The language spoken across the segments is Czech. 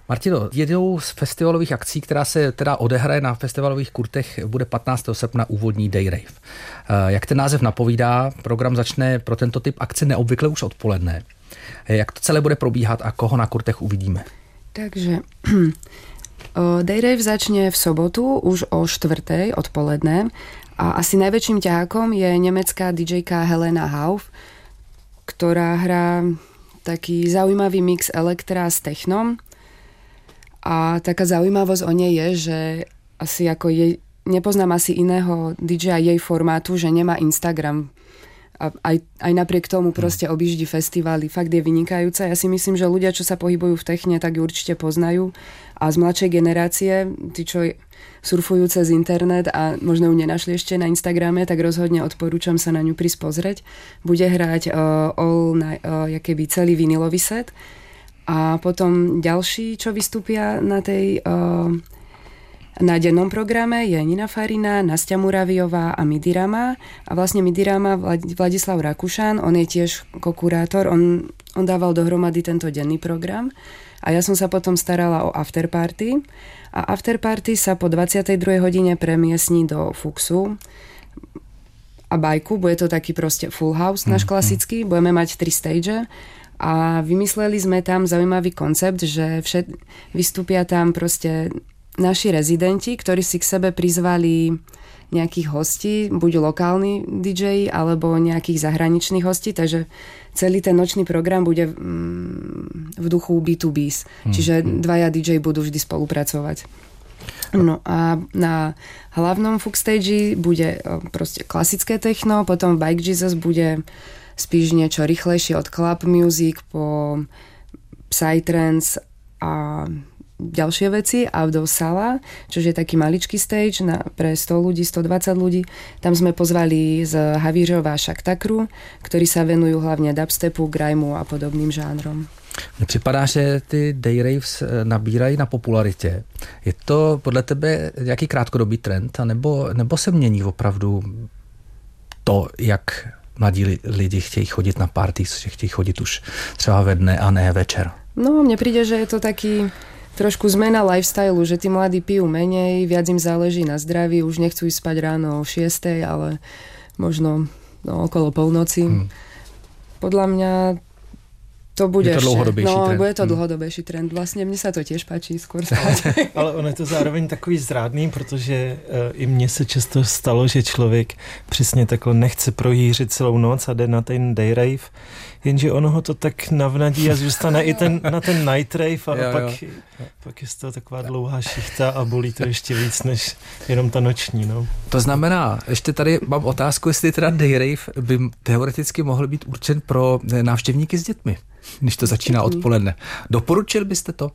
Martino, jednou z festivalových akcí, která se teda odehraje na festivalových kurtech, bude 15. srpna úvodní Day Rave. Jak ten název napovídá, program začne pro tento typ akce neobvykle už odpoledne. Jak to celé bude probíhat a koho na kurtech uvidíme? Takže Day Rave začne v sobotu už o 4:00 odpoledne a asi najväčším ťahákom je nemecká DJ-ka Helena Hauf, ktorá hrá taký zaujímavý mix elektra s technom. A taká zaujímavosť o nej je, že asi ako nepoznám asi iného DJ-a jej formátu, že nemá Instagram. A aj napriek tomu proste objíždi festivály. Fakt je vynikajúca. Ja si myslím, že ľudia, čo sa pohybujú v techne, tak ju určite poznajú. A z mladšej generácie, tí, čo surfujú cez internet a možno ju nenašli ešte na Instagrame, tak rozhodne odporúčam sa na ňu prísť pozrieť. Bude hrať celý vinilový set. A potom ďalší, čo vystúpia na dennom programe, je Nina Farina, Nastia Muraviová a Midirama. A vlastne Midirama Vladislav Rakušan, on je tiež kokurátor, on dával dohromady tento denný program. A ja som sa potom starala o afterparty. A afterparty sa po 22. hodine premiesní do Fuxu a Bajku. Bude to taký proste full house, náš klasický. Budeme mať 3 stage. A vymysleli sme tam zaujímavý koncept, že vystúpia tam proste naši rezidenti, ktorí si k sebe prizvali nejakých hostí, buď lokálni DJ, alebo nejakých zahraničných hostí, takže celý ten nočný program bude v duchu B2Bs. Čiže dvaja DJ budú vždy spolupracovať. No a na hlavnom Fux stage bude proste klasické techno, potom Bike Jesus bude spíš niečo rýchlejšie od club music po psytrance a ďalšie veci. Outdoor Sala, čo je taký maličký stage pre 100 ľudí, 120 ľudí. Tam sme pozvali z Havířova Šaktakru, ktorí sa venujú hlavne dubstepu, grimeu a podobným žánrom. Mně připadá, že ty day raves nabírají na popularitě. Je to podle tebe nějaký krátkodobý trend, nebo se mění opravdu to, jak mladí lidi chtějí chodit na party, že chtějí chodit už třeba ve dne a ne večer? No, mne príde, že je to taký trošku zmena lifestylu, že tí mladí pijú menej, viac im záleží na zdraví, už nechcú ísť spať ráno o 6:00, ale možno okolo polnoci. Podľa mňa to bude to dlouhodobější trend. Bude to dlouhodobější trend. Vlastně mně se to těž páčí skôr spát. Ale ono je to zároveň takový zrádný, protože i mně se často stalo, že člověk přesně takhle nechce projířit celou noc a jde na ten day rave, jenže ono ho to tak navnadí a zůstane i na ten night rave a pak je to taková dlouhá šichta a bolí to ještě víc než jenom ta noční. No. To znamená, ještě tady mám otázku, jestli teda day rave by teoreticky mohl být určen pro návštěvníky s dětmi, když to začíná odpoledne. Doporučil byste to?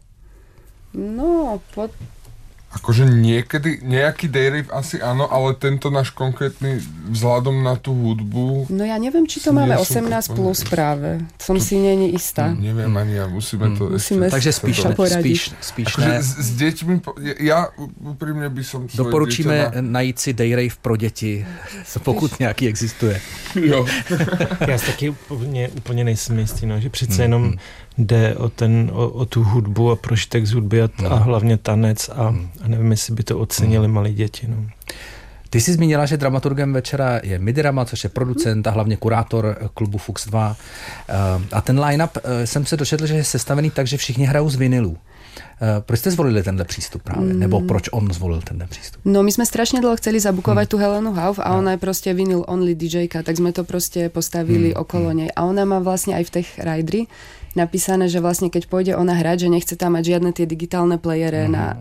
No, Akože niekedy, nejaký day rave asi áno, ale tento náš konkrétny vzhľadom na tú hudbu... No ja neviem, či to máme 18 plus práve. Som si není istá. Neviem ani ja, musíme to ešte... Takže spíš ne. S deťmi, ja úprimne by som... Doporučíme najít si day rave pro děti, pokud nějaký existuje. Jo. Já si taky úplně nejsem jistý, no, že přece jenom jde o tu hudbu a prožitek z hudby a hlavně tanec a nevím, jestli by to ocenili malí děti. No. Ty jsi zmínila, že dramaturgem večera je Midirama, což je producent a hlavně kurátor klubu Fux 2. A ten line-up jsem se dočetl, že je sestavený tak, že všichni hrajou z vinilů. Proč jste zvolili tenhle přístup právě? Nebo proč on zvolil tenhle přístup? No my jsme strašně dlouho chceli zabukovať tu Helenu Hauf a ona je prostě vinyl only DJka, tak jsme to prostě postavili okolo nej. A ona má vlastně aj v Tech Rideri napísané, že vlastne keď pôjde ona hrať, že nechce tam mať žiadne tie digitálne playere na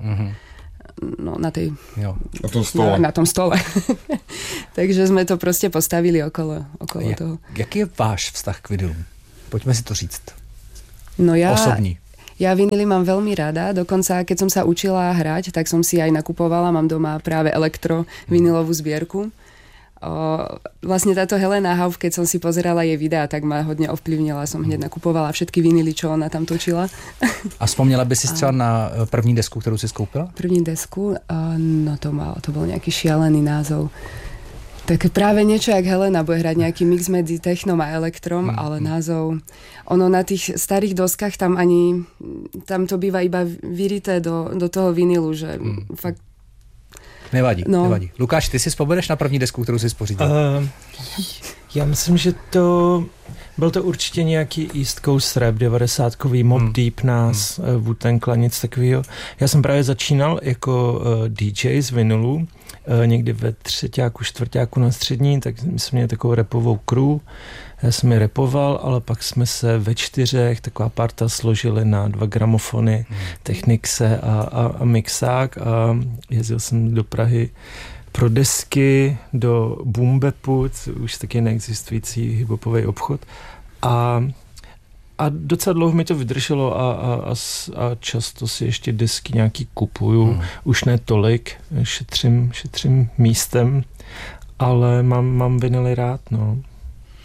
tom stole. Takže sme to proste postavili okolo toho. Jaký je váš vztah k vinylům? Pojďme si to říct. No osobní. Ja vinily mám veľmi rada, dokonca keď som sa učila hrať, tak som si aj nakupovala, mám doma práve vinilovú zbierku. Vlastne táto Helena Hauf, keď som si pozerala jej videa, tak ma hodne ovplyvnila. Som hneď nakupovala všetky vinily, čo ona tam točila. A vzpomněla by si třeba na první desku, kterou si skoupila? První desku? No to bol nejaký šialený názov. Tak práve niečo jak Helena bude hrať nejaký mix medzi technom a elektrom, ale názov, ono na tých starých doskách tam to býva iba vyrité do toho vinilu, že fakt. Nevadí. Lukáš, ty si vzpomeneš na první desku, kterou jsi spořídil? Já myslím, že byl to určitě nějaký East Coast rap, 90kový, Mobb Deep nás, Wu-Tang Clan, nic takového. Já jsem právě začínal jako DJ z vinilu, někdy ve 3., 4. na střední, tak jsme měli takovou rapovou crew. Já jsem je rapoval, ale pak jsme se ve 4, taková parta, složili na 2 gramofony, Technixe a mixák a jezdil jsem do Prahy pro desky, do Boom Bapu, už taky neexistující hiphopový obchod. A docela dlouho mi to vydrželo a často si ještě desky nějaký kupuju. Už ne tolik, šetřím místem, ale mám vinily rád, no.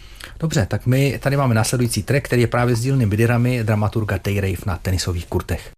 Dobře, tak my tady máme následující track, který je právě z dílny Midiramy, dramaturga Dayrave na tenisových kurtech.